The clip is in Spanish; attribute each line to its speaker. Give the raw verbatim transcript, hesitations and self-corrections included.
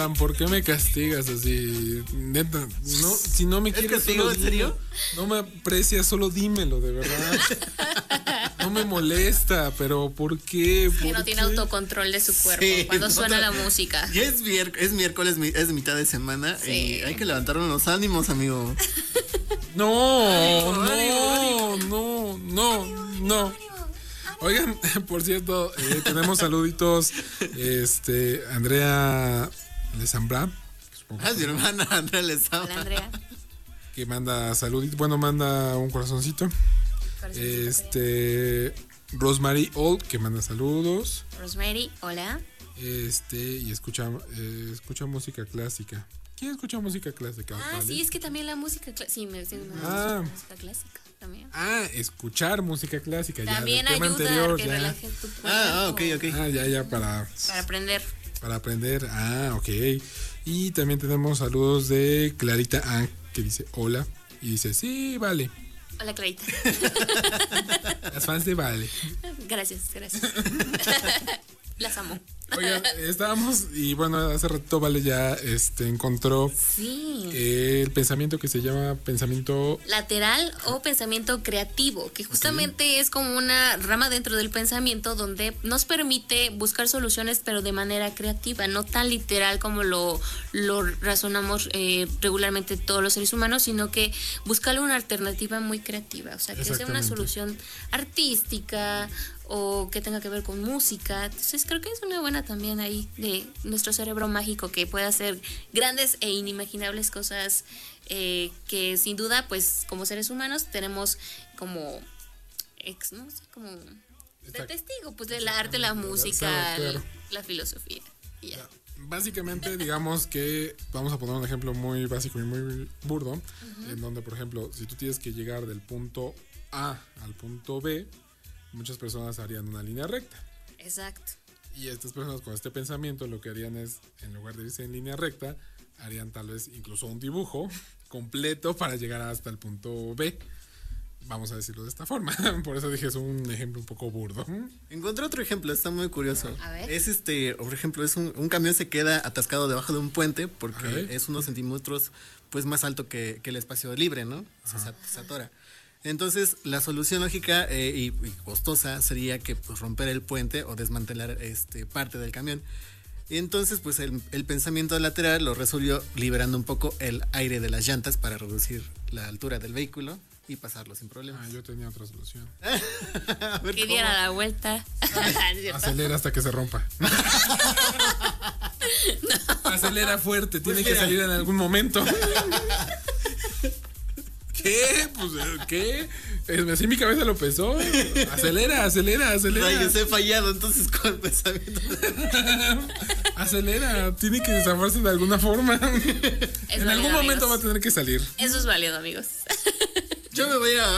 Speaker 1: ¿Por qué me castigas así? Neta, no, si no me
Speaker 2: ¿Es
Speaker 1: quieres,
Speaker 2: castigo,
Speaker 1: solo
Speaker 2: en serio?
Speaker 1: dime. No me aprecias, solo dímelo, de verdad. No me molesta, pero ¿por qué? ¿Por
Speaker 3: Que no tiene
Speaker 1: qué?
Speaker 3: autocontrol de su cuerpo
Speaker 2: Sí,
Speaker 3: cuando
Speaker 2: no
Speaker 3: suena
Speaker 2: te-
Speaker 3: la música.
Speaker 2: Ya es, mier- es miércoles, mi- es mitad de semana
Speaker 3: Sí.
Speaker 2: y hay que levantar los ánimos, amigo.
Speaker 1: No,
Speaker 2: Ánimo,
Speaker 1: no,
Speaker 2: ánimo,
Speaker 1: no, no, no. Oigan, por cierto, eh, tenemos saluditos. Este, Andrea Lezambra, supongo
Speaker 2: Ah, mi hermana Andrea Lezama.
Speaker 3: Hola, Andrea.
Speaker 1: que manda saluditos. Bueno, manda un corazoncito.
Speaker 3: Corazoncito
Speaker 1: Este, Rosemary Old, que manda saludos.
Speaker 3: querido. Rosemary, hola.
Speaker 1: Este, y escucha, eh, escucha música clásica. ¿Quién escucha música clásica?
Speaker 3: Ah,
Speaker 1: Pali?
Speaker 3: sí, es que también la música clásica. Sí, me sí, me
Speaker 1: Ah.
Speaker 3: gusta música clásica también.
Speaker 1: Ah, escuchar música clásica.
Speaker 3: También
Speaker 1: ya, del tema
Speaker 3: ayuda
Speaker 1: anterior,
Speaker 3: a que
Speaker 1: ya.
Speaker 3: relaje tu cuerpo.
Speaker 2: Ah, ah, ok, ok.
Speaker 1: Ah, ya, ya, para,
Speaker 3: Para aprender.
Speaker 1: para aprender. Ah, ok. Y también tenemos saludos de Clarita Ang, que dice hola. Y dice, sí, vale.
Speaker 3: Hola, Clarita.
Speaker 1: Las fans de Vale.
Speaker 3: Gracias, gracias. Las amo.
Speaker 1: Oigan, estábamos, y bueno, hace rato Vale ya este, encontró
Speaker 3: Sí.
Speaker 1: el pensamiento que se llama pensamiento.
Speaker 3: Lateral o pensamiento creativo, que justamente es como una rama dentro del pensamiento donde nos permite buscar soluciones pero de manera creativa, no tan literal como lo, lo razonamos eh, regularmente todos los seres humanos, sino que buscarle una alternativa muy creativa, o sea, que sea una
Speaker 1: Exactamente.
Speaker 3: solución artística o que tenga que ver con música. Entonces creo que es una buena también ahí de nuestro cerebro mágico que puede hacer grandes e inimaginables cosas eh, que sin duda pues como seres humanos tenemos como ex, no sé, como de
Speaker 1: Exacto.
Speaker 3: testigo pues del arte, la música,
Speaker 1: Claro, claro.
Speaker 3: la filosofía y ya.
Speaker 1: Básicamente, digamos que vamos a poner un ejemplo muy básico y muy burdo, en donde, por ejemplo, si tú tienes que llegar del punto A al punto B, muchas personas harían una línea recta.
Speaker 3: Exacto.
Speaker 1: Y estas personas con este pensamiento lo que harían es, en lugar de irse en línea recta, harían tal vez incluso un dibujo completo para llegar hasta el punto B. Vamos a decirlo de esta forma. Por eso dije, es un ejemplo un poco burdo.
Speaker 2: Encontré otro ejemplo, está muy curioso.
Speaker 3: A ver.
Speaker 2: Es este, por ejemplo, es un, un camión se queda atascado debajo de un puente porque
Speaker 1: Ok.
Speaker 2: es unos centímetros pues más alto que, que el espacio libre, ¿no? Se, sa- se atora. Entonces, la solución lógica eh, y, y costosa sería que pues romper el puente o desmantelar este parte del camión. Y entonces, pues el, el pensamiento lateral lo resolvió liberando un poco el aire de las llantas para reducir la altura del vehículo y pasarlo sin problemas.
Speaker 1: Ah, yo tenía otra solución.
Speaker 2: A ver,
Speaker 3: Que
Speaker 2: ¿cómo?
Speaker 3: diera la vuelta. ¿Es cierto?
Speaker 1: Acelera hasta que se rompa. Acelera fuerte, tiene que
Speaker 2: mira.
Speaker 1: salir en algún momento. ¿Qué? Pues, ¿qué? Eh, Así mi cabeza lo pesó. Acelera, acelera, acelera.
Speaker 2: Rayos, he fallado entonces con el pensamiento.
Speaker 1: Acelera, tiene que desamarse de alguna forma.
Speaker 3: Es
Speaker 1: En
Speaker 3: válido,
Speaker 1: algún momento
Speaker 3: amigos.
Speaker 1: va a tener que salir.
Speaker 3: Eso es válido, amigos.
Speaker 2: Yo me voy a